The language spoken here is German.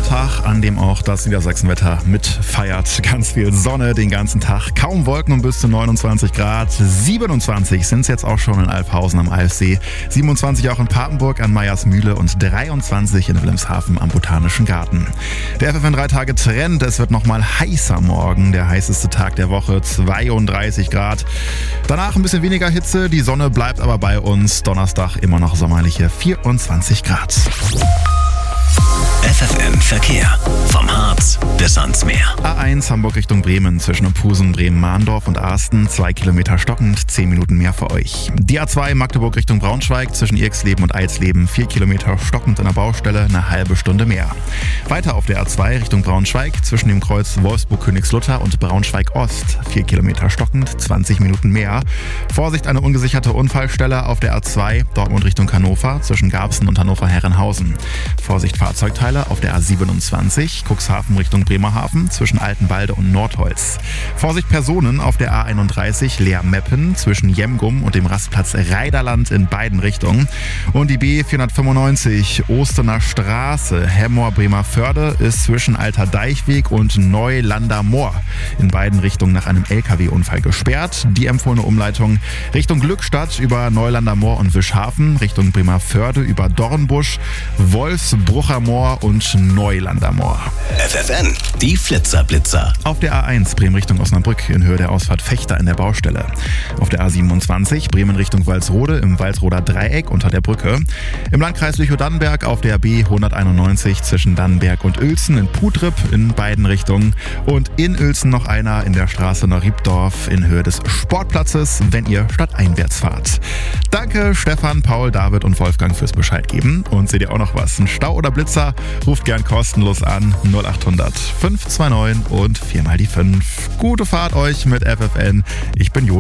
Sommertag, an dem auch das Niedersachsenwetter mitfeiert. Ganz viel Sonne den ganzen Tag, kaum Wolken und bis zu 29 Grad. 27 sind es jetzt auch schon in Alfhausen am Alfsee, 27 auch in Papenburg an Meyersmühle und 23 in Wilhelmshaven am Botanischen Garten. Der FFN 3 Tage Trend, es wird nochmal heißer morgen, der heißeste Tag der Woche, 32 Grad. Danach ein bisschen weniger Hitze, die Sonne bleibt aber bei uns. Donnerstag immer noch sommerliche 24 Grad. FFN Verkehr. Vom Harz bis ans Meer. A1 Hamburg Richtung Bremen zwischen Opusen, Bremen-Mahndorf und Arsten. 2 Kilometer stockend, 10 Minuten mehr für euch. Die A2 Magdeburg Richtung Braunschweig zwischen Irxleben und Eilsleben. 4 Kilometer stockend in der Baustelle, eine halbe Stunde mehr. Weiter auf der A2 Richtung Braunschweig zwischen dem Kreuz Wolfsburg-Königslutter und Braunschweig-Ost. 4 Kilometer stockend, 20 Minuten mehr. Vorsicht, eine ungesicherte Unfallstelle auf der A2 Dortmund Richtung Hannover zwischen Garbsen und Hannover-Herrenhausen. Vorsicht, Fahrzeugteile auf der A27 Cuxhaven Richtung Bremerhaven zwischen Altenwalde und Nordholz. Vorsicht, Personen auf der A31 Leer-Meppen zwischen Jemgum und dem Rastplatz Reiderland in beiden Richtungen. Und die B495 Ostener Straße Hemmoor-Bremerförde ist zwischen Alter Deichweg und Neulander Moor in beiden Richtungen nach einem LKW-Unfall gesperrt. Die empfohlene Umleitung Richtung Glückstadt über Neulander Moor und Wischhafen, Richtung Bremerförde über Dornbusch, Wolfsbrucher Moor und Neulander Moor. FFN, die Flitzer-Blitzer. Auf der A1 Bremen Richtung Osnabrück in Höhe der Ausfahrt Fechter in der Baustelle. Auf der A27 Bremen Richtung Walsrode im Walsroder Dreieck unter der Brücke. Im Landkreis Lüchow-Dannenberg auf der B191 zwischen Dannenberg und Uelzen in Putrip in beiden Richtungen. Und in Uelzen noch einer in der Straße nach Riebdorf in Höhe des Sportplatzes, wenn ihr stadteinwärts fahrt. Danke Stefan, Paul, David und Wolfgang fürs Bescheid geben. Und seht ihr auch noch was? Ein Stau oder Blitzer? Ruft gern kostenlos an 0800 529 und 4 mal die 5. Gute Fahrt euch mit FFN. Ich bin Jonas.